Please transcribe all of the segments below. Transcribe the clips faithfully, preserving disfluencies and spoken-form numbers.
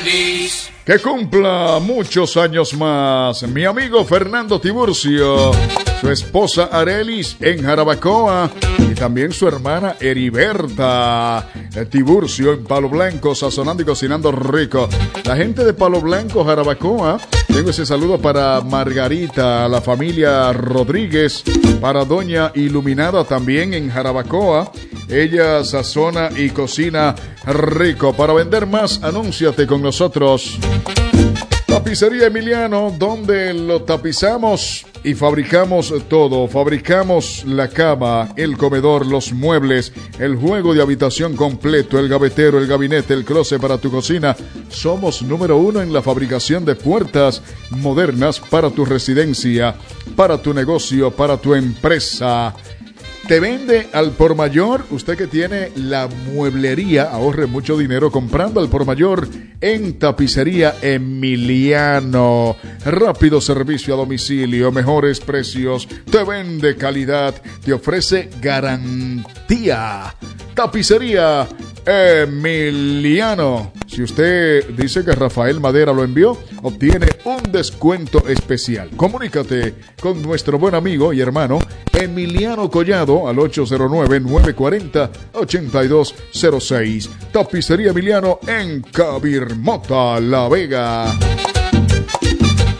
feliz. Que cumpla muchos años más mi amigo Fernando Tiburcio, su esposa Arelis en Jarabacoa y también su hermana Heriberta Tiburcio en Palo Blanco, sazonando y cocinando rico. La gente de Palo Blanco, Jarabacoa, tengo ese saludo para Margarita, la familia Rodríguez, para Doña Iluminada también en Jarabacoa. Ella sazona y cocina rico. Para vender más, anúnciate con nosotros. Tapicería Emiliano, donde lo tapizamos y fabricamos todo. Fabricamos la cama, el comedor, los muebles, el juego de habitación completo, el gavetero, el gabinete, el closet para tu cocina. Somos número uno en la fabricación de puertas modernas para tu residencia, para tu negocio, para tu empresa. Te vende al por mayor. Usted que tiene la mueblería, ahorre mucho dinero comprando al por mayor en Tapicería Emiliano. Rápido servicio a domicilio, mejores precios, te vende calidad, te ofrece garantía. Tapicería Emiliano. Si usted dice que Rafael Madera lo envió, obtiene un descuento especial. Comunícate con nuestro buen amigo y hermano Emiliano Collado al ocho cero nueve, nueve cuatro cero, ocho dos cero seis. Tapicería Emiliano en Cabirmota, La Vega.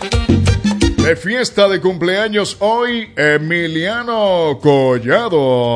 De fiesta de cumpleaños hoy, Emiliano Collado.